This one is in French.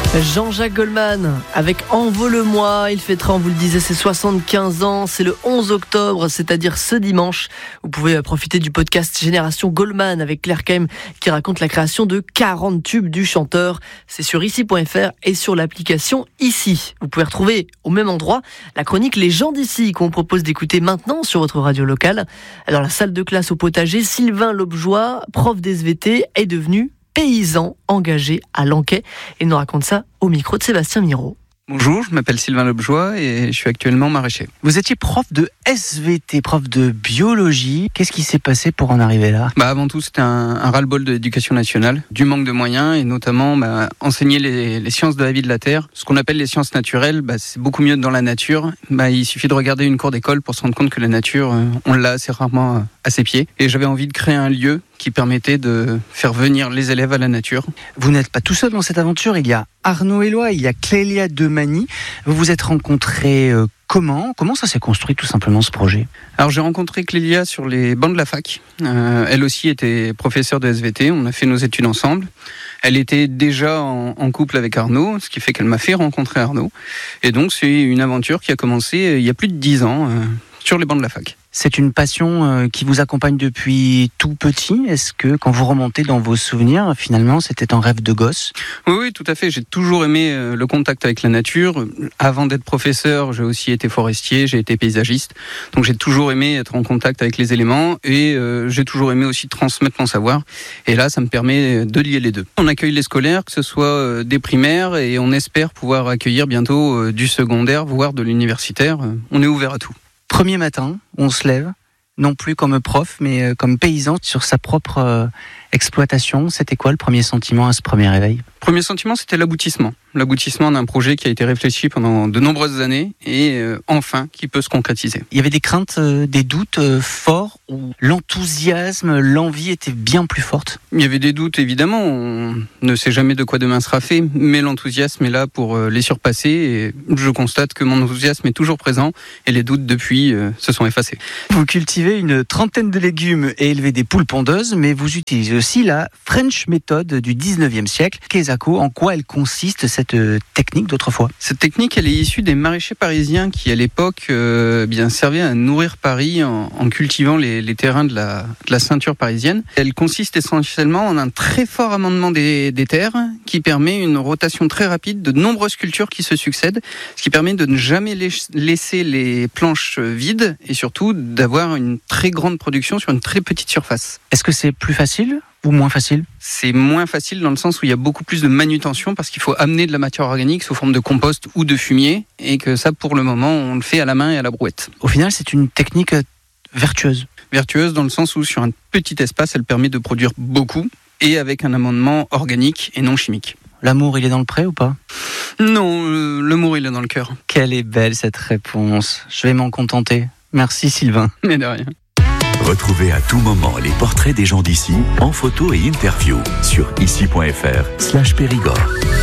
Jean-Jacques Goldman avec Envole-moi, il fêtera, on vous le disait, ses 75 ans, c'est le 11 octobre, c'est-à-dire ce dimanche. Vous pouvez profiter du podcast Génération Goldman avec Claire Keim qui raconte la création de 40 tubes du chanteur. C'est sur ici.fr et sur l'application Ici. Vous pouvez retrouver au même endroit la chronique Les gens d'ici qu'on propose d'écouter maintenant sur votre radio locale. Dans la salle de classe au potager, Sylvain Lobjoie, prof d'SVT, est devenu paysan engagé à Lanquet et nous raconte ça au micro de Sébastien Miro. Bonjour, je m'appelle Sylvain Lobjoie et je suis actuellement maraîcher. Vous étiez prof de SVT, prof de biologie. Qu'est-ce qui s'est passé pour en arriver là ? Avant tout, c'était un ras-le-bol de l'éducation nationale, du manque de moyens et notamment enseigner les sciences de la vie de la Terre. Ce qu'on appelle les sciences naturelles, c'est beaucoup mieux dans la nature. Il suffit de regarder une cour d'école pour se rendre compte que la nature, on l'a assez rarement à ses pieds. Et j'avais envie de créer un lieu qui permettait de faire venir les élèves à la nature. Vous n'êtes pas tout seul dans cette aventure, il y a Arnaud Éloi, il y a Clélia Demany. Vous vous êtes rencontrés comment ça s'est construit tout simplement ce projet ? Alors j'ai rencontré Clélia sur les bancs de la fac. Elle aussi était professeure de SVT, on a fait nos études ensemble. Elle était déjà en couple avec Arnaud, ce qui fait qu'elle m'a fait rencontrer Arnaud. Et donc c'est une aventure qui a commencé il y a plus de 10 ans sur les bancs de la fac. C'est une passion qui vous accompagne depuis tout petit. Est-ce que quand vous remontez dans vos souvenirs, finalement, c'était un rêve de gosse ? Oui, tout à fait. J'ai toujours aimé le contact avec la nature. Avant d'être professeur, j'ai aussi été forestier, j'ai été paysagiste. Donc j'ai toujours aimé être en contact avec les éléments et j'ai toujours aimé aussi transmettre mon savoir. Et là, ça me permet de lier les deux. On accueille les scolaires, que ce soit des primaires et on espère pouvoir accueillir bientôt du secondaire, voire de l'universitaire. On est ouvert à tout. Premier matin, on se lève, non plus comme prof, mais comme paysan sur sa propre exploitation. C'était quoi le premier sentiment à ce premier réveil ? Premier sentiment, c'était l'aboutissement. L'aboutissement d'un projet qui a été réfléchi pendant de nombreuses années et enfin qui peut se concrétiser. Il y avait des craintes, des doutes forts ou l'enthousiasme, l'envie était bien plus forte ? Il y avait des doutes évidemment, on ne sait jamais de quoi demain sera fait, mais l'enthousiasme est là pour les surpasser et je constate que mon enthousiasme est toujours présent et les doutes depuis se sont effacés. Vous cultivez une trentaine de légumes et élevez des poules pondeuses, mais vous utilisez aussi la French méthode du 19e siècle. Kézako, en quoi elle consiste cette technique d'autrefois ? Cette technique, elle est issue des maraîchers parisiens qui, à l'époque, servaient à nourrir Paris en cultivant les terrains de la ceinture parisienne. Elle consiste essentiellement en un très fort amendement des terres qui permet une rotation très rapide de nombreuses cultures qui se succèdent, ce qui permet de ne jamais laisser les planches vides et surtout d'avoir une très grande production sur une très petite surface. Est-ce que c'est plus facile ? Ou moins facile ? C'est moins facile dans le sens où il y a beaucoup plus de manutention parce qu'il faut amener de la matière organique sous forme de compost ou de fumier et que ça, pour le moment, on le fait à la main et à la brouette. Au final, c'est une technique vertueuse. Vertueuse dans le sens où sur un petit espace, elle permet de produire beaucoup et avec un amendement organique et non chimique. L'amour, il est dans le pré ou pas ? Non, l'amour, il est dans le cœur. Quelle est belle cette réponse. Je vais m'en contenter. Merci Sylvain. Mais de rien. Retrouvez à tout moment les portraits des gens d'ici en photo et interview sur ici.fr/Périgord.